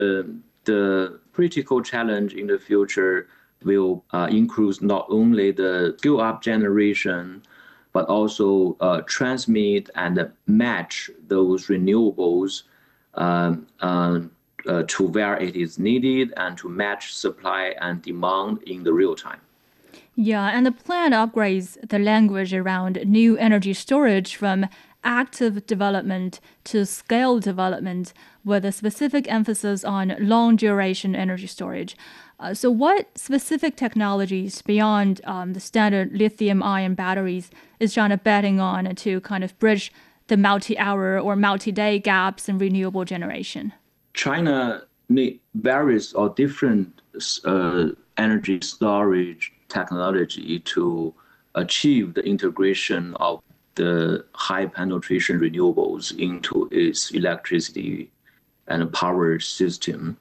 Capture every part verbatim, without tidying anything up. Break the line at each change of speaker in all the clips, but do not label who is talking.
uh, the critical challenge in the future will uh, include not only the scale-up generation, but also uh, transmit and match those renewables um, uh, uh, to where it is needed and to match supply and demand in the real time.
Yeah, and the plan upgrades the language around new energy storage from active development to scale development with a specific emphasis on long-duration energy storage. Uh, so what specific technologies beyond um, the standard lithium-ion batteries is China betting on to kind of bridge the multi-hour or multi-day gaps in renewable generation?
China needs various or different uh, energy storage technology to achieve the integration of the high penetration renewables into its electricity and power system.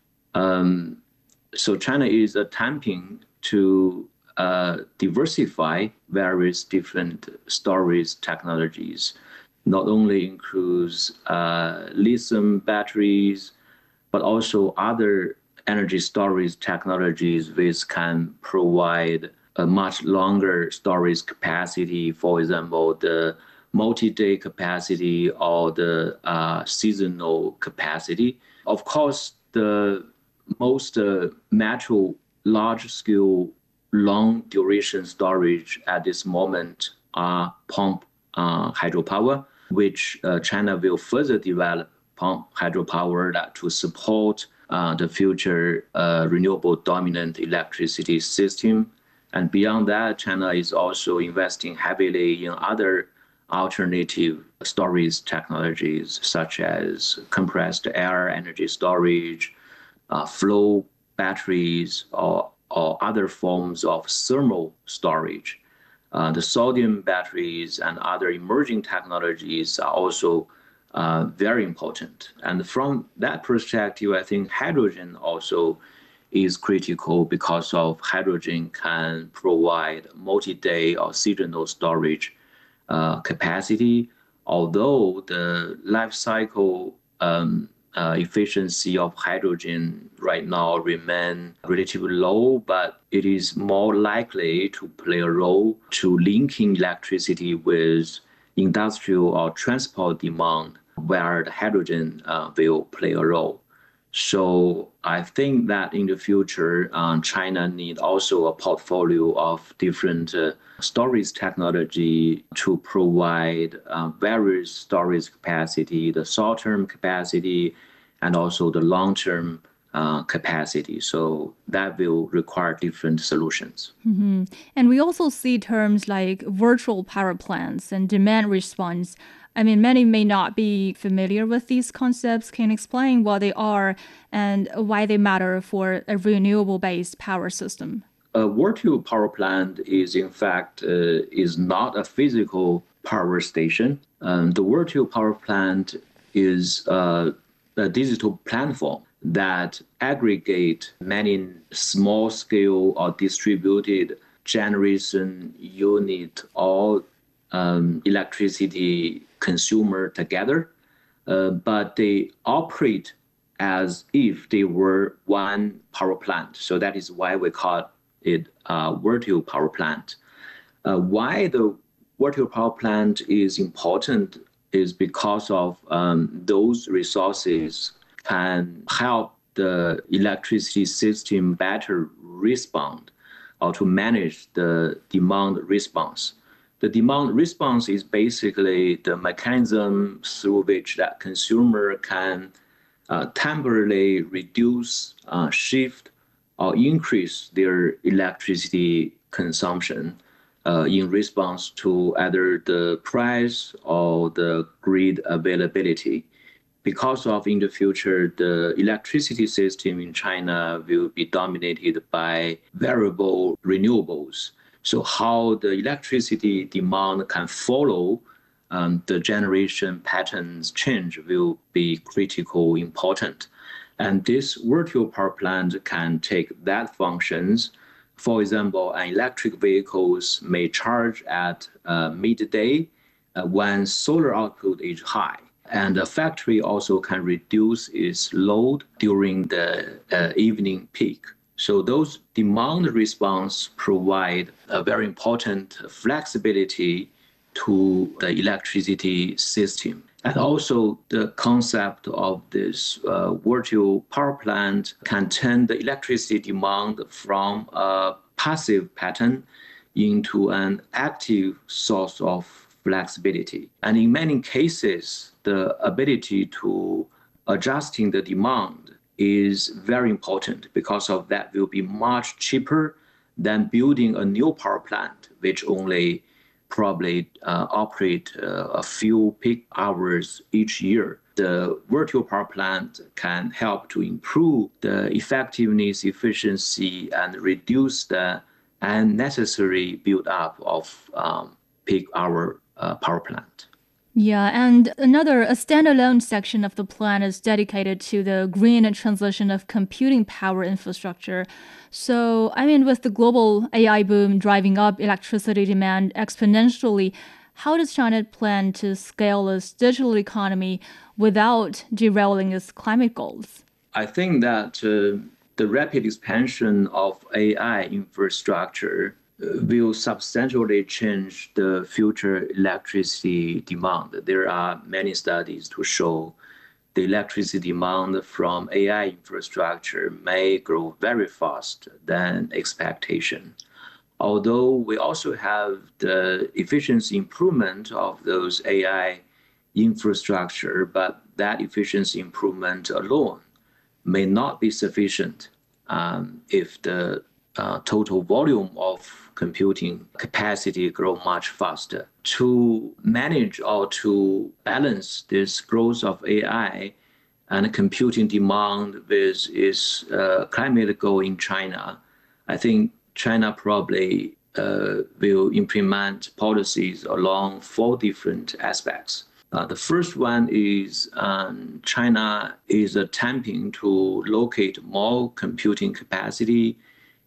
Um, so China is attempting to uh, diversify various different storage technologies, not only includes uh, lithium batteries, but also other energy storage technologies which can provide a much longer storage capacity, for example, the multi-day capacity or the uh, seasonal capacity. Of course, the most uh, natural large-scale long-duration storage at this moment are pump uh, hydropower, which uh, China will further develop pump hydropower that to support uh, the future uh, renewable dominant electricity system. And beyond that, China is also investing heavily in other alternative storage technologies, such as compressed air energy storage, uh, flow batteries, or, or other forms of thermal storage. Uh, the sodium batteries and other emerging technologies are also uh, very important. And from that perspective, I think hydrogen also is critical because of hydrogen can provide multi-day or seasonal storage uh, capacity. Although the life cycle um, uh, efficiency of hydrogen right now remain relatively low, but it is more likely to play a role to linking electricity with industrial or transport demand, where the hydrogen uh, will play a role. So I think that in the future, um, China needs also a portfolio of different uh, storage technology to provide uh, various storage capacity, the short-term capacity, and also the long-term uh, capacity. So that will require different solutions.
Mm-hmm. And we also see terms like virtual power plants and demand response. I mean, many may not be familiar with these concepts. Can you explain what they are and why they matter for a renewable-based power system?
A virtual power plant is, in fact, uh, is not a physical power station. Um, the virtual power plant is uh, a digital platform that aggregate many small-scale or distributed generation unit or um, electricity consumer together, uh, but they operate as if they were one power plant. So that is why we call it a virtual power plant. Uh, why the virtual power plant is important is because of um, those resources can help the electricity system better respond or to manage the demand response. The demand response is basically the mechanism through which that consumer can uh, temporarily reduce, uh, shift, or increase their electricity consumption uh, in response to either the price or the grid availability. Because of in the future, the electricity system in China will be dominated by variable renewables. So how the electricity demand can follow um, the generation patterns change will be critical important. And this virtual power plant can take that functions. For example, an electric vehicles may charge at uh, midday uh, when solar output is high. And the factory also can reduce its load during the uh, evening peak. So those demand response provide a very important flexibility to the electricity system. And also the concept of this uh, virtual power plant can turn the electricity demand from a passive pattern into an active source of flexibility. And in many cases, the ability to adjusting the demand is very important. Because of that will be much cheaper than building a new power plant, which only probably uh, operate uh, a few peak hours each year. The virtual power plant can help to improve the effectiveness, efficiency, and reduce the unnecessary build-up of um, peak hour uh, power plant.
Yeah, and another, a standalone section of the plan is dedicated to the green transition of computing power infrastructure. So, I mean, with the global A I boom driving up electricity demand exponentially, how does China plan to scale its digital economy without derailing its climate goals?
I think that uh, the rapid expansion of A I infrastructure will substantially change the future electricity demand. There are many studies to show the electricity demand from A I infrastructure may grow very fast than expectation. Although we also have the efficiency improvement of those A I infrastructure, but that efficiency improvement alone may not be sufficient um, if the uh, total volume of computing capacity grow much faster. To manage or to balance this growth of A I and computing demand with its uh, climate goal in China, I think China probably uh, will implement policies along four different aspects. Uh, the first one is um, China is attempting to locate more computing capacity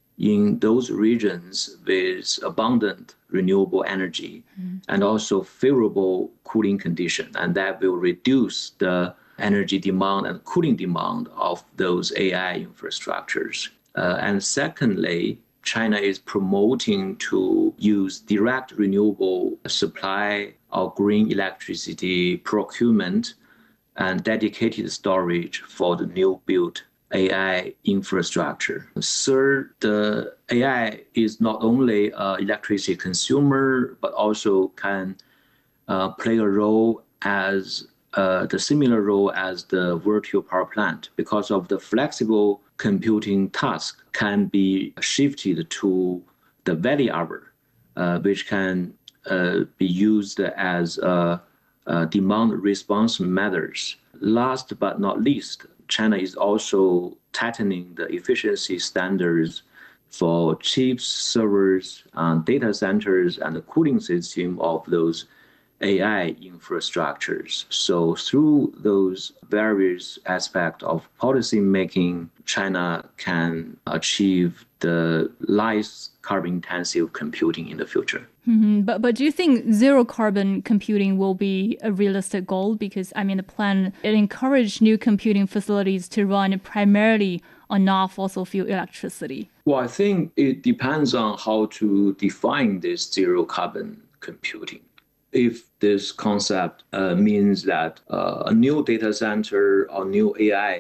in those regions with abundant renewable energy mm. and also favorable cooling conditions. And that will reduce the energy demand and cooling demand of those A I infrastructures. Uh, and secondly, China is promoting to use direct renewable supply of green electricity procurement and dedicated storage for the new built A I infrastructure. Third, the A I is not only an electricity consumer, but also can uh, play a role as uh, the similar role as the virtual power plant because of the flexible computing task can be shifted to the valley hour, uh, which can uh, be used as a, a demand response methods. Last but not least, China is also tightening the efficiency standards for chips, servers, uh, data centers, and the cooling system of those A I infrastructures. So through those various aspects of policy making, China can achieve the least carbon intensive computing in the future.
Mm-hmm. But but do you think zero carbon computing will be a realistic goal? Because I mean, the plan it encouraged new computing facilities to run primarily on non-fossil fuel electricity.
Well, I think it depends on how to define this zero carbon computing. If this concept uh, means that uh, a new data center or new A I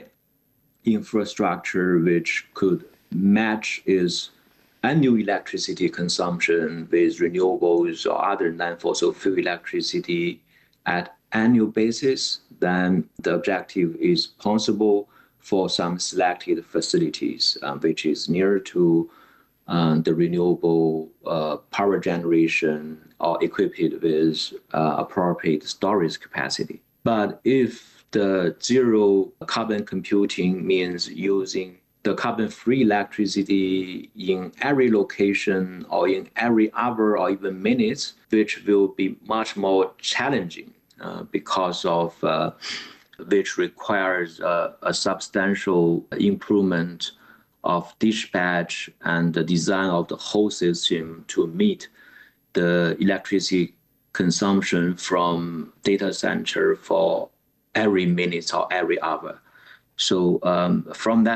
infrastructure which could match its annual electricity consumption with renewables or other non-fossil fuel electricity at annual basis, then the objective is possible for some selected facilities, uh, which is near to uh, the renewable uh, power generation or equipped with uh, appropriate storage capacity. But if the zero carbon computing means using the carbon-free electricity in every location or in every hour or even minutes, which will be much more challenging uh, because of uh, which requires uh, a substantial improvement of dispatch and the design of the whole system to meet the electricity consumption from data center for every minute or every hour. So um, from that